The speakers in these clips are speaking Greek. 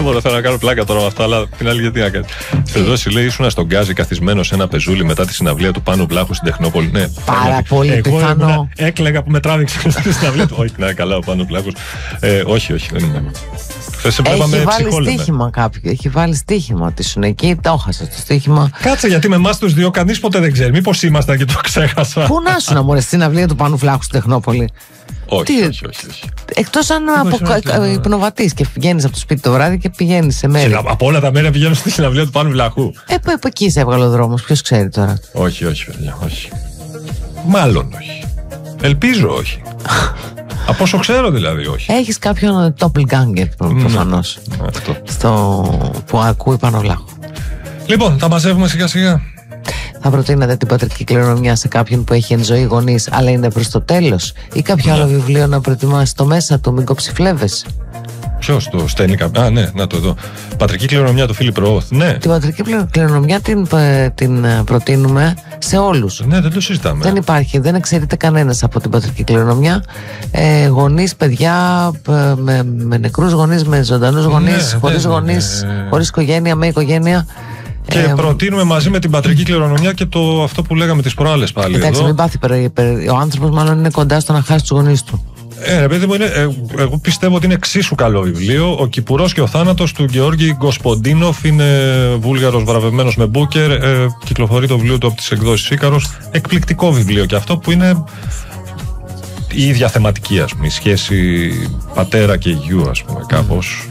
μόνο θέλω να κάνω πλάκα τώρα με αυτά, αλλά την άλλη γιατί να κάνει. Θεοδόση λέει: ήσουν στον Γκάζι καθισμένο σε ένα πεζούλι μετά τη συναυλία του Πάνου Βλάχου στην Τεχνόπολη. Ναι, πάρα πολύ πιθανό. Έκλαιγα που με τράβηξε στη συναυλία του. Όχι, να καλά ο Πάνου Βλάχου. Όχι, δεν είναι. Έχει βάλει στοίχημα κάποιο. Έχει βάλει στοίχημα ότι ήσουν εκεί, το έχασα το στοίχημα. Κάτσε, γιατί με εμάς τους δύο κανείς ποτέ δεν ξέρει. Μήπως ήμασταν και το ξέχασα. Πού να σου να μωρέ, στην αυλία του Πάνου Βλάχου στην Τεχνόπολη. Όχι. Εκτός αν υπνοβατείς και βγαίνεις από το σπίτι το βράδυ και πηγαίνεις σε μέρη. Από όλα τα μέρη πηγαίνω στη συναυλία του Πάνου Βλάχου. Εκεί σε έβγαλε ο δρόμος, ποιος ξέρει τώρα. Όχι, παιδιά, όχι. Μάλλον όχι. Ελπίζω όχι. Από όσο ξέρω δηλαδή όχι. Έχεις κάποιον doppelganger προφανώς. Που ακούει Πάνο Βλάχου. Λοιπόν, τα μαζεύουμε σιγά σιγά. Θα προτείνατε την πατρική κληρονομιά σε κάποιον που έχει εν ζωή γονείς, αλλά είναι προς το τέλος, ή κάποιο άλλο βιβλίο να προετοιμάσει το μέσα του, μην κοψιφλέβεσαι. Ποιος το στέλνει κάποιο? Ναι, να το δω. Πατρική κληρονομιά του Φίλιπ Ροθ, ναι. Την πατρική κληρονομιά την προτείνουμε σε όλους. Ναι, δεν το συζητάμε. Δεν υπάρχει, δεν εξαιρείται κανένας από την πατρική κληρονομιά. Γονείς, παιδιά, με νεκρούς γονείς, με ζωντανούς γονείς, χωρίς γονείς, χωρίς οικογένεια, με οικογένεια. Και προτείνουμε μαζί με την πατρική κληρονομιά και αυτό που λέγαμε τις προάλλες πάλι. Εντάξει, μην πάθει. Ο άνθρωπος μάλλον είναι κοντά στο να χάσει τους γονείς του. Παιδί μου, εγώ πιστεύω ότι είναι εξίσου καλό βιβλίο. Ο Κυπουρός και ο Θάνατος του Γεώργη Γκοσποντίνοφ. Είναι Βούλγαρος βραβευμένος με Μπούκερ. Κυκλοφορεί το βιβλίο του από τις εκδόσεις Ίκαρος. Εκπληκτικό βιβλίο και αυτό, που είναι η ίδια θεματική, ας πούμε. Η σχέση πατέρα και γιου, ας πούμε, κάπως.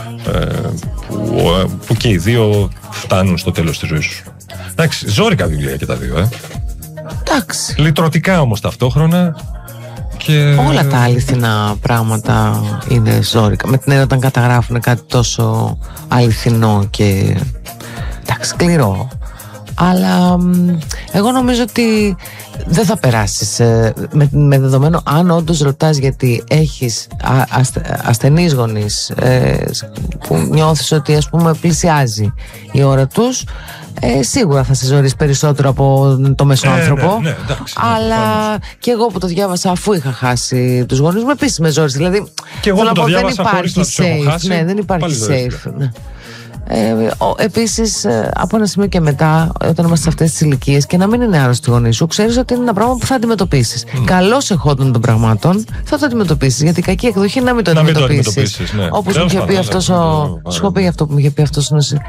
Που και οι δύο φτάνουν στο τέλος της ζωής σου. Εντάξει, ζόρικα βιβλία και τα δύο, Εντάξει. Λυτρωτικά όμως ταυτόχρονα. Και... όλα τα αληθινά πράγματα είναι ζόρικα. Με την έννοια όταν καταγράφουν κάτι τόσο αληθινό και εντάξει, σκληρό. Αλλά εγώ νομίζω ότι δεν θα περάσεις με δεδομένο, αν όντως ρωτάς γιατί έχεις ασθενείς γονείς που νιώθεις ότι, ας πούμε, πλησιάζει η ώρα τους, σίγουρα θα σε ζωρίσει περισσότερο από το μέσο άνθρωπο. Ναι, εντάξει, αλλά και εγώ που το διάβασα αφού είχα χάσει τους γονείς μου, επίσης με ζόρισε. Δηλαδή, και εγώ που το διάβασα χωρίς να τους έχω χάσει, ναι, δεν υπάρχει safe. Ναι. Επίσης, από ένα σημείο και μετά, όταν είμαστε σε αυτές τις ηλικίες και να μην είναι άρρωστοι οι γονείς σου, ξέρεις ότι είναι ένα πράγμα που θα αντιμετωπίσεις. Καλώς εχόντων των πραγμάτων, θα το αντιμετωπίσεις. Γιατί η κακή εκδοχή να μην το αντιμετωπίσεις. Ναι. Όπως μου είχε πει αυτός αυτό που μου είχε πει αυτός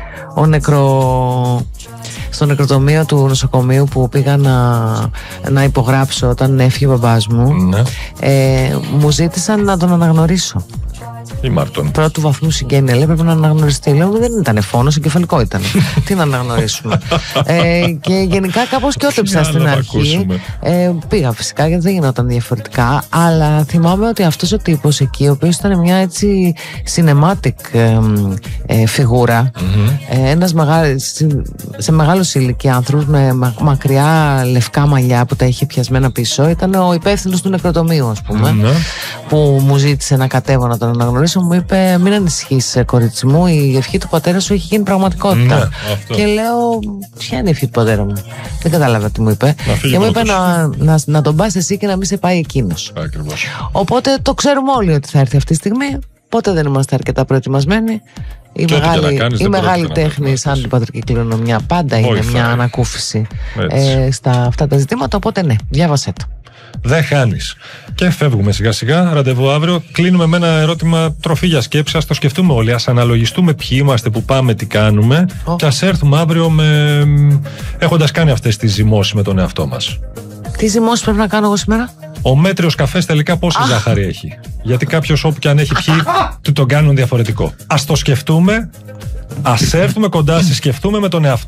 στο νεκροτομείο του νοσοκομείου που πήγα να υπογράψω όταν έφυγε ο μπαμπάς μου. Ναι. Μου ζήτησαν να τον αναγνωρίσω. Πρώτου βαθμού συγγένεια, λέει, πρέπει να αναγνωριστεί. Λέω, δεν ήταν φόνος, εγκεφαλικό ήταν. Τι να αναγνωρίσουμε. Και γενικά κάπως κιότεψα στην αρχή. Πήγα φυσικά γιατί δεν γινόταν διαφορετικά. Αλλά θυμάμαι ότι αυτός ο τύπος εκεί, ο οποίος ήταν μια έτσι cinematic φιγούρα, ένας σε μεγάλος ηλικία άνθρωπος με μακριά λευκά μαλλιά που τα είχε πιασμένα πίσω, ήταν ο υπεύθυνος του νεκροτομείου, ας πούμε, που μου ζήτησε να κατέβω να τον αναγνωρίσω. Μου είπε, μην ανησυχείς, κορίτσι μου, η ευχή του πατέρα σου έχει γίνει πραγματικότητα. Ναι, και λέω, ποια είναι η ευχή του πατέρα μου? Δεν κατάλαβα τι μου είπε. Και μου είπε να τον πας εσύ και να μην σε πάει εκείνος. Ακριβώς. Οπότε το ξέρουμε όλοι ότι θα έρθει αυτή τη στιγμή. Ποτέ δεν είμαστε αρκετά προετοιμασμένοι. Η μεγάλη τέχνη, σαν την πατρική κληρονομιά, πάντα είναι μια ανακούφιση στα αυτά τα ζητήματα. Οπότε ναι, διάβασέ το. Δεν χάνεις. Και φεύγουμε σιγά σιγά. Ραντεβού αύριο. Κλείνουμε με ένα ερώτημα τροφή για σκέψη. Ας το σκεφτούμε όλοι. Ας αναλογιστούμε ποιοι είμαστε, που πάμε, τι κάνουμε. Και ας έρθουμε αύριο έχοντας κάνει αυτές τις ζυμώσεις με τον εαυτό μας. Τι ζυμώσεις πρέπει να κάνω εγώ σήμερα? Ο μέτριος καφές τελικά πόση ζάχαρη έχει? Γιατί κάποιος όπου και αν έχει πιει, του τον κάνουν διαφορετικό. Ας το σκεφτούμε. Ας έρθουμε κοντά, σκεφτούμε με τον εαυτό.